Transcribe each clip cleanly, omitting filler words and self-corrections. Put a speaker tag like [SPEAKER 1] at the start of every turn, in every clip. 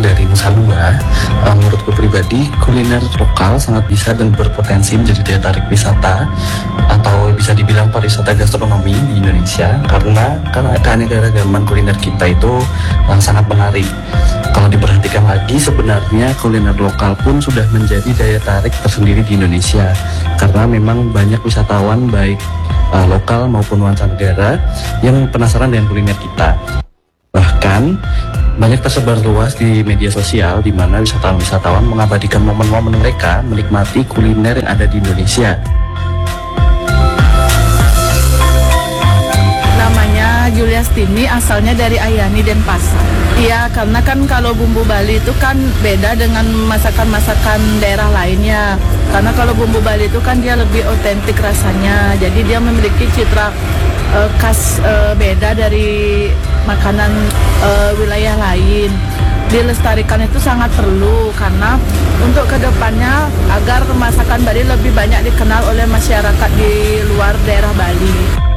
[SPEAKER 1] dari Nusa Dua, menurutku pribadi kuliner lokal sangat bisa dan berpotensi menjadi daya tarik wisata atau bisa dibilang pariwisata gastronomi di Indonesia, karena keanekaragaman kuliner kita itu sangat menarik. Kalau diperhatikan lagi, sebenarnya kuliner lokal pun sudah menjadi daya tarik tersendiri di Indonesia, karena memang banyak wisatawan baik lokal maupun mancanegara yang penasaran dengan kuliner kita. Bahkan banyak tersebar luas di media sosial di mana wisatawan-wisatawan mengabadikan momen-momen mereka menikmati kuliner yang ada di Indonesia.
[SPEAKER 2] Namanya Juliastini, asalnya dari Ayani Denpasar. Iya, karena kan kalau bumbu Bali itu kan beda dengan masakan-masakan daerah lainnya. Karena kalau bumbu Bali itu kan dia lebih otentik rasanya. Jadi dia memiliki citra khas beda dari makanan wilayah lain. Dilestarikan itu sangat perlu karena untuk kedepannya agar masakan Bali lebih banyak dikenal oleh masyarakat di luar daerah Bali.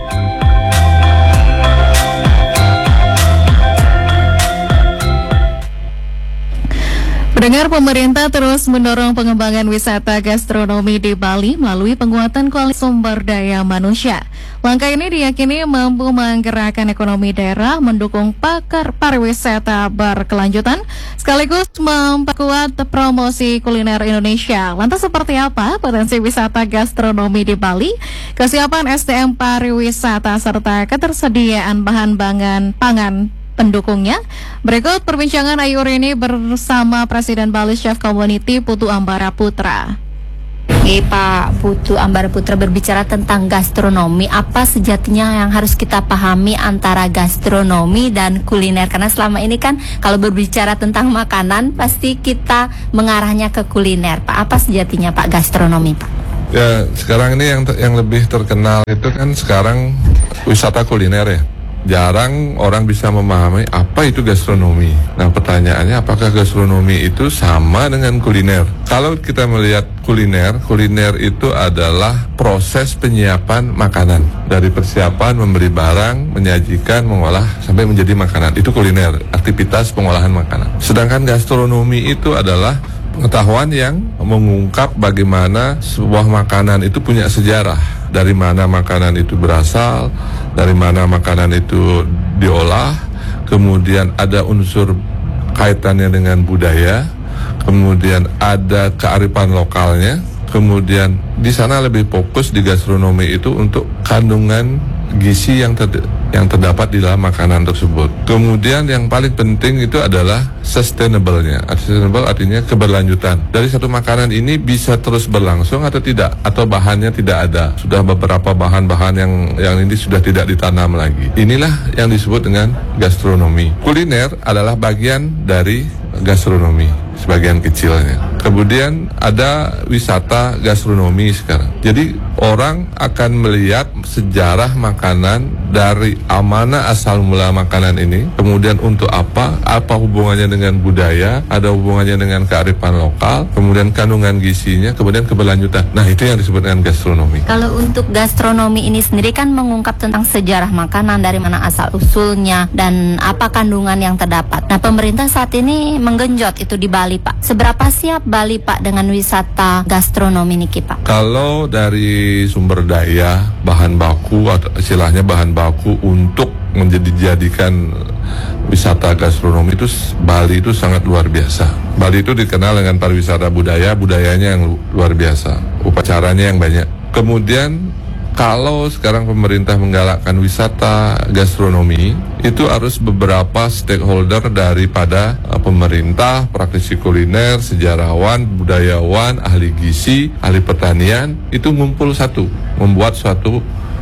[SPEAKER 3] Pendengar, pemerintah terus mendorong pengembangan wisata gastronomi di Bali melalui penguatan kualitas sumber daya manusia. Langkah ini diyakini mampu menggerakkan ekonomi daerah, mendukung pakar pariwisata berkelanjutan, sekaligus memperkuat promosi kuliner Indonesia. Lantas seperti apa potensi wisata gastronomi di Bali, kesiapan SDM pariwisata, serta ketersediaan bahan pangan pendukungnya? Berikut perbincangan Ayu Rini bersama Presiden Bali Chef Community Putu Ambara Putra.
[SPEAKER 4] Oke, Pak Putu Ambara Putra, berbicara tentang gastronomi, apa sejatinya yang harus kita pahami antara gastronomi dan kuliner? Karena selama ini kan kalau berbicara tentang makanan pasti kita mengarahnya ke kuliner. Pak, apa sejatinya Pak gastronomi, Pak?
[SPEAKER 5] Ya, sekarang ini yang lebih terkenal itu kan sekarang wisata kuliner ya. Jarang orang bisa memahami apa itu gastronomi. Nah, pertanyaannya, apakah gastronomi itu sama dengan kuliner? Kalau kita melihat kuliner itu adalah proses penyiapan makanan. Dari persiapan, memberi barang, menyajikan, mengolah, sampai menjadi makanan. Itu kuliner, aktivitas pengolahan makanan. Sedangkan gastronomi itu adalah pengetahuan yang mengungkap bagaimana sebuah makanan itu punya sejarah. Dari mana makanan itu berasal, dari mana makanan itu diolah, kemudian ada unsur kaitannya dengan budaya, kemudian ada kearifan lokalnya, kemudian di sana lebih fokus di gastronomi itu untuk kandungan gizi yang terdapat di dalam makanan tersebut. Kemudian yang paling penting itu adalah sustainable-nya. Sustainable artinya keberlanjutan. Dari satu makanan ini bisa terus berlangsung atau tidak, atau bahannya tidak ada. Sudah beberapa bahan-bahan yang ini sudah tidak ditanam lagi. Inilah yang disebut dengan gastronomi. Kuliner adalah bagian dari gastronomi, sebagian kecilnya. Kemudian ada wisata gastronomi sekarang. Jadi orang akan melihat sejarah makanan dari mana asal mula makanan ini, kemudian untuk apa hubungannya dengan budaya, ada hubungannya dengan kearifan lokal, kemudian kandungan gizinya, kemudian keberlanjutan. Nah, itu yang disebut dengan gastronomi.
[SPEAKER 4] Kalau untuk gastronomi ini sendiri kan mengungkap tentang sejarah makanan, dari mana asal usulnya dan apa kandungan yang terdapat. Nah, pemerintah saat ini menggenjot itu di Bali, Pak. Seberapa siap Bali, Pak, dengan wisata gastronomi niki, Pak?
[SPEAKER 5] Kalau dari sumber daya, bahan baku atau istilahnya bahan baku untuk menjadikan wisata gastronomi itu, Bali itu sangat luar biasa. Bali itu dikenal dengan pariwisata budayanya yang luar biasa, upacaranya yang banyak. Kemudian kalau sekarang pemerintah menggalakkan wisata gastronomi, itu harus beberapa stakeholder daripada pemerintah, praktisi kuliner, sejarawan, budayawan, ahli gizi, ahli pertanian, itu ngumpul membuat suatu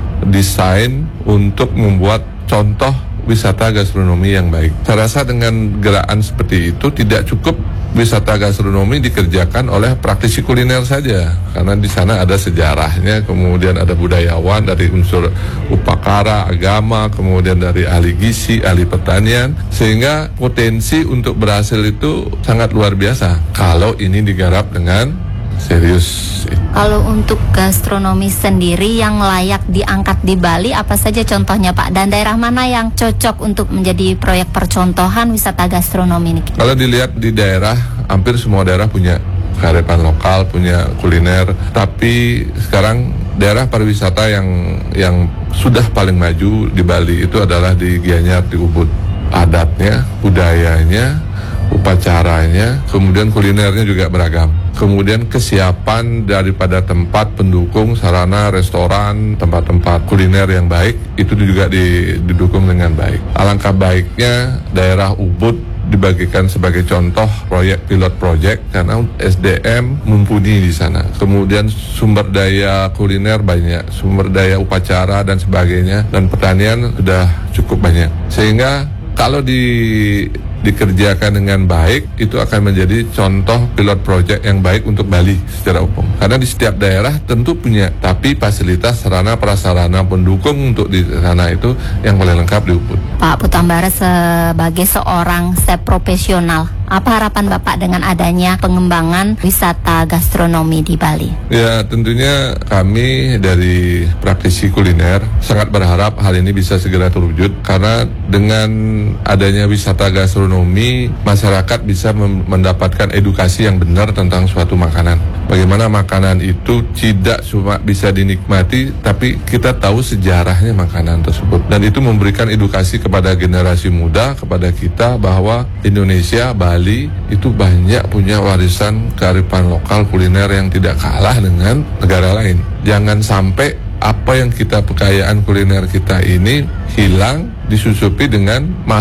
[SPEAKER 5] desain untuk membuat contoh wisata gastronomi yang baik. Saya rasa dengan gerakan seperti itu tidak cukup wisata gastronomi dikerjakan oleh praktisi kuliner saja, karena di sana ada sejarahnya, kemudian ada budayawan dari unsur upakara, agama, kemudian dari ahli gizi, ahli pertanian, sehingga potensi untuk berhasil itu sangat luar biasa kalau ini digarap dengan serius.
[SPEAKER 4] Kalau untuk gastronomi sendiri yang layak diangkat di Bali, apa saja contohnya Pak? Dan daerah mana yang cocok untuk menjadi proyek percontohan wisata gastronomi ini?
[SPEAKER 5] Kalau dilihat di daerah, hampir semua daerah punya kearifan lokal, punya kuliner. Tapi sekarang daerah pariwisata yang sudah paling maju di Bali itu adalah di Gianyar, di Ubud. Adatnya, budayanya, upacaranya, kemudian kulinernya juga beragam. Kemudian kesiapan daripada tempat pendukung, sarana, restoran, tempat-tempat kuliner yang baik, itu juga didukung dengan baik. Alangkah baiknya daerah Ubud dibagikan sebagai contoh proyek pilot project karena SDM mumpuni di sana. Kemudian sumber daya kuliner banyak, sumber daya upacara dan sebagainya, dan pertanian sudah cukup banyak. Sehingga kalau dikerjakan dengan baik, itu akan menjadi contoh pilot project yang baik untuk Bali secara umum. Karena di setiap daerah tentu punya, tapi fasilitas, sarana, prasarana, pendukung untuk di sana itu yang paling lengkap di Ubud.
[SPEAKER 4] Pak Putu Ambara, sebagai seorang chef profesional, apa harapan Bapak dengan adanya pengembangan wisata gastronomi di Bali?
[SPEAKER 5] Ya, tentunya kami dari praktisi kuliner sangat berharap hal ini bisa segera terwujud, karena dengan adanya wisata gastronomi, masyarakat bisa mendapatkan edukasi yang benar tentang suatu makanan. Bagaimana makanan itu tidak cuma bisa dinikmati, tapi kita tahu sejarahnya makanan tersebut. Dan itu memberikan edukasi kepada generasi muda, kepada kita, bahwa Indonesia, Bali itu banyak punya warisan kearifan lokal kuliner yang tidak kalah dengan negara lain. Jangan sampai apa yang kita, kekayaan kuliner kita ini hilang, disusupi dengan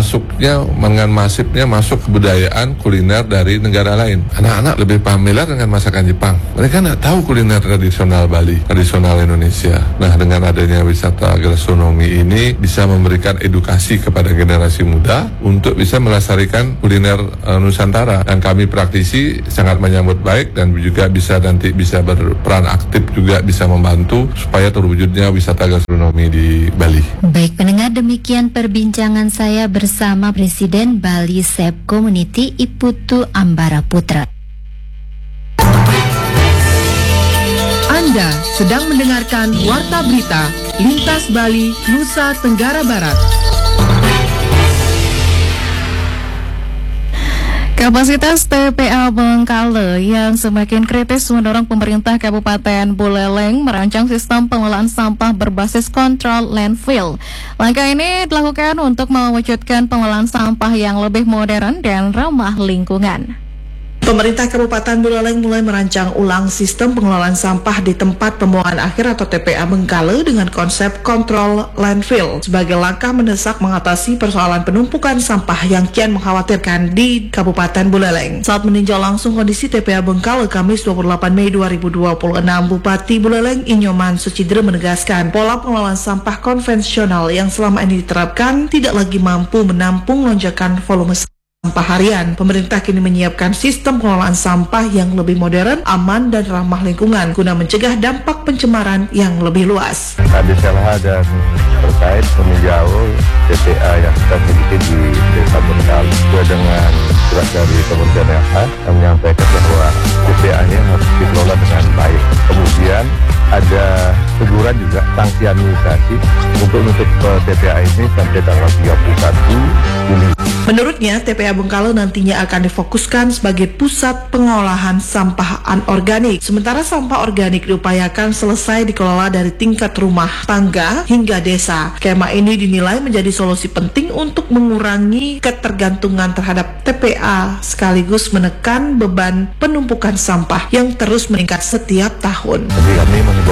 [SPEAKER 5] masifnya masuk kebudayaan kuliner dari negara lain. Anak-anak lebih familiar dengan masakan Jepang. Mereka nggak tahu kuliner tradisional Bali, tradisional Indonesia. Nah, dengan adanya wisata gastronomi ini bisa memberikan edukasi kepada generasi muda untuk bisa melestarikan kuliner Nusantara. Dan kami praktisi sangat menyambut baik dan juga bisa berperan aktif, juga bisa membantu supaya terwujudnya wisata gastronomi di Bali.
[SPEAKER 4] Baik pendengar, demikian perbincangan saya bersama Presiden Bali Chef Community Putu Ambara Putra.
[SPEAKER 6] Anda sedang mendengarkan Warta Berita Lintas Bali, Nusa Tenggara Barat.
[SPEAKER 3] Kapasitas TPA Bengkale yang semakin kritis mendorong pemerintah Kabupaten Buleleng merancang sistem pengelolaan sampah berbasis kontrol landfill. Langkah ini dilakukan untuk mewujudkan pengelolaan sampah yang lebih modern dan ramah lingkungan.
[SPEAKER 7] Pemerintah Kabupaten Buleleng mulai merancang ulang sistem pengelolaan sampah di tempat pembuangan akhir atau TPA Bengkale dengan konsep kontrol landfill sebagai langkah mendesak mengatasi persoalan penumpukan sampah yang kian mengkhawatirkan di Kabupaten Buleleng. Saat meninjau langsung kondisi TPA Bengkale Kamis 28 Mei 2026, Bupati Buleleng Inyoman Sucidre menegaskan pola pengelolaan sampah konvensional yang selama ini diterapkan tidak lagi mampu menampung lonjakan volume sampah harian. Pemerintah kini menyiapkan sistem pengelolaan sampah yang lebih modern, aman, dan ramah lingkungan guna mencegah dampak pencemaran yang lebih luas.
[SPEAKER 8] Kami salah dan terkait meninjau TPA yang kita miliki di Desa Bengkale sesuai dengan surat dari Kementerian LH yang menyampaikan bahwa TPA-nya harus dikelola dengan baik. Kemudian ada teguran juga, sanksi administrasi untuk menutup TPA ini sampai tanggal 31 Juli.
[SPEAKER 7] Menurutnya, TPA Bengkale nantinya akan difokuskan sebagai pusat pengolahan sampah anorganik. Sementara sampah organik diupayakan selesai dikelola dari tingkat rumah tangga hingga desa. Skema ini dinilai menjadi solusi penting untuk mengurangi ketergantungan terhadap TPA sekaligus menekan beban penumpukan sampah yang terus meningkat setiap tahun.
[SPEAKER 8] Jadi kami